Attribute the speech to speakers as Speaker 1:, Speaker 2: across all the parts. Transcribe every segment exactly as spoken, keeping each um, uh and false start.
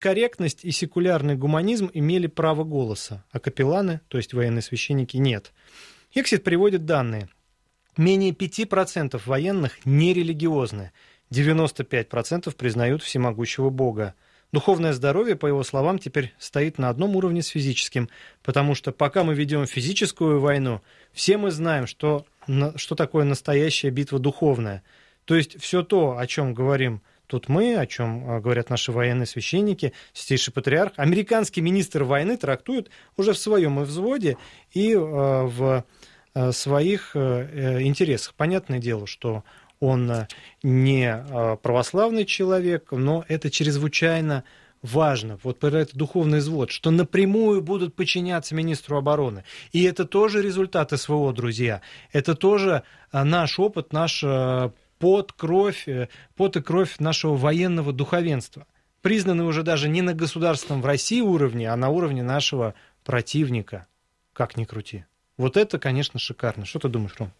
Speaker 1: корректность и секулярный гуманизм имели право голоса, а капелланы, то есть военные священники, нет. Иксит приводит данные. Менее пяти процентов военных нерелигиозны, девяносто пять процентов признают всемогущего Бога. Духовное здоровье, по его словам, теперь стоит на одном уровне с физическим, потому что пока мы ведем физическую войну, все мы знаем, что, что такое настоящая битва духовная. То есть все то, о чем говорим тут мы, о чем говорят наши военные священники, Святейший Патриарх, американский министр войны трактует уже в своем и взводе, и в своих интересах. Понятное дело, что он не православный человек, но это чрезвычайно важно. Вот про этот духовный взвод, что напрямую будут подчиняться министру обороны. И это тоже результат СВО, друзья. Это тоже наш опыт, наш пот, кровь, пот и кровь нашего военного духовенства. Признаны уже даже не на государственном в России уровне, а на уровне нашего противника. Как ни крути. Вот это, конечно, шикарно. Что ты думаешь, Ром?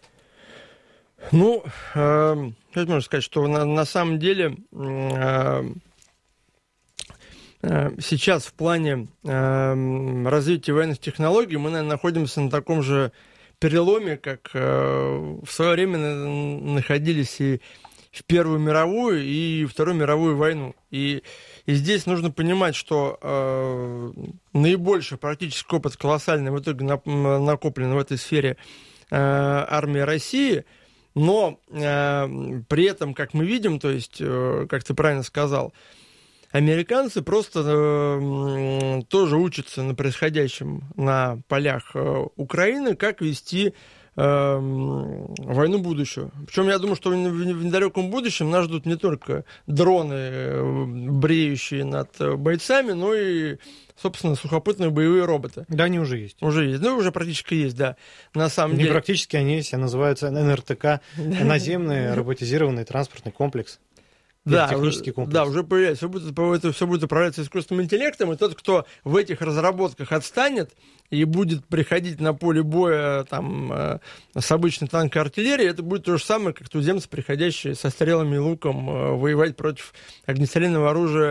Speaker 2: Ну, э, можно сказать, что на, на самом деле э, э, сейчас в плане э, развития военных технологий мы, наверное, находимся на таком же переломе, как э, в свое время находились и в Первую мировую, и Вторую мировую войну. И, и здесь нужно понимать, что э, наибольший практический опыт колоссальный в итоге накоплен в этой сфере э, армии России. Но э, при этом, как мы видим, то есть, э, как ты правильно сказал, американцы просто э, тоже учатся на происходящем на полях э, Украины, как вести э, войну будущего. Причем я думаю, что в, в, в недалеком будущем нас ждут не только дроны, э, бреющие над бойцами, но и, собственно, сухопутные боевые роботы.
Speaker 1: Да, они уже есть.
Speaker 2: Уже есть. Ну, уже практически есть, да. На самом
Speaker 1: Не
Speaker 2: деле.
Speaker 1: практически они есть, а называются эн эр тэ ка, наземный роботизированный транспортный комплекс.
Speaker 2: Да,
Speaker 1: технический комплекс.
Speaker 2: Да, уже появляется. Все будет, это все будет управляться искусственным интеллектом, и тот, кто в этих разработках отстанет и будет приходить на поле боя там, с обычной танковой артиллерией, это будет то же самое, как туземцы, приходящие со стрелами и луком воевать против огнестрельного оружия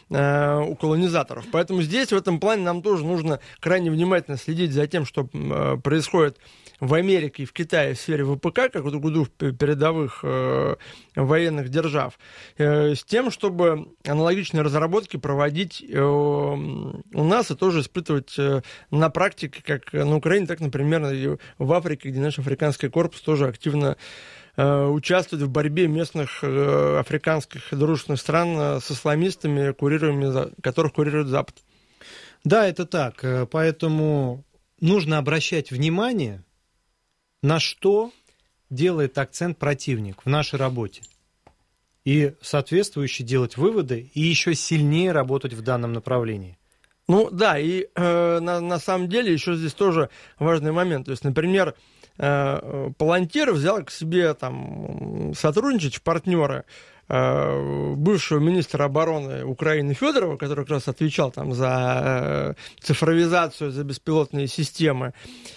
Speaker 2: у колонизаторов. Поэтому здесь, в этом плане, нам тоже нужно крайне внимательно следить за тем, что происходит в Америке и в Китае в сфере вэ пэ ка, как в двух передовых э, военных держав, э, с тем, чтобы аналогичные разработки проводить э, у нас и тоже испытывать э, на практике, как на Украине, так, например, и в Африке, где наш африканский корпус тоже активно э, участвует в борьбе местных э, африканских дружественных стран э, с исламистами, курируемыми, которых курирует Запад.
Speaker 1: Да, это так. Поэтому нужно обращать внимание, на что делает акцент противник в нашей работе. И соответствующе делать выводы и еще сильнее работать в данном направлении.
Speaker 2: Ну да, и э, на, на самом деле еще здесь тоже важный момент. То есть, например, э, Палантир взял к себе там, сотрудничать в партнеры э, бывшего министра обороны Украины Федорова, который как раз отвечал там, за э, цифровизацию, за беспилотные системы.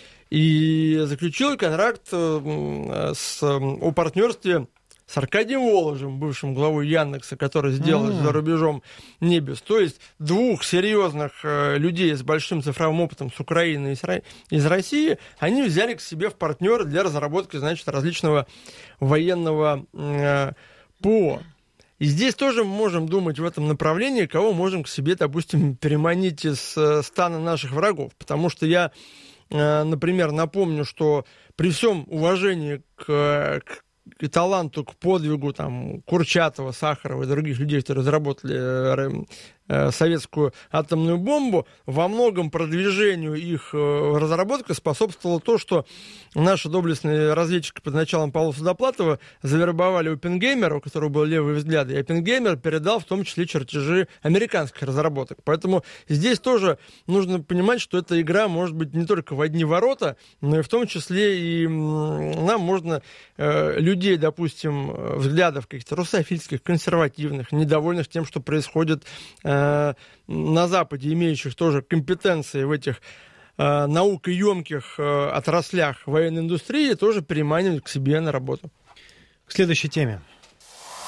Speaker 2: И заключил контракт с, о партнерстве с Аркадием Воложем, бывшим главой Яндекса, который сделал mm-hmm. за рубежом Небес. То есть двух серьезных э, людей с большим цифровым опытом с Украины и из России они взяли к себе в партнеры для разработки, значит, различного военного э, ПО. И здесь тоже мы можем думать в этом направлении, кого можем к себе, допустим, переманить из э, стана наших врагов. Потому что я, э, например, напомню, что при всем уважении к, к к таланту, к подвигу там, Курчатова, Сахарова и других людей, которые разработали э, советскую атомную бомбу, во многом продвижению их э, разработки способствовало то, что наши доблестные разведчики под началом Павла Судоплатова завербовали Оппенгеймера, у которого были левые взгляды, и Оппенгеймер передал в том числе чертежи американских разработок. Поэтому здесь тоже нужно понимать, что эта игра может быть не только в одни ворота, но и в том числе и нам можно э, людей, допустим, взглядов каких-то русофильских, консервативных, недовольных тем, что происходит э, на Западе, имеющих тоже компетенции в этих э, наукоемких э, отраслях военной индустрии, тоже переманивать к себе на работу.
Speaker 1: К следующей теме.